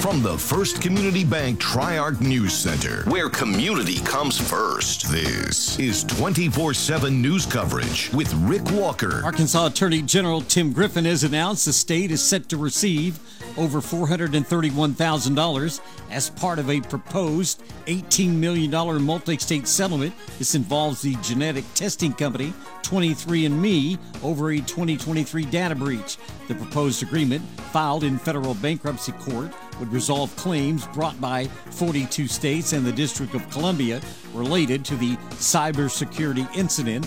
From the First Community Bank Tri-Arc News Center, where community comes first, this is 24/7 news coverage with Rick Walker. Arkansas Attorney General Tim Griffin has announced the state is set to receive over $431,000 as part of a proposed $18 million multi-state settlement. This involves the genetic testing company 23andMe over a 2023 data breach. The proposed agreement, filed in federal bankruptcy court, would resolve claims brought by 42 states and the District of Columbia related to the cybersecurity incident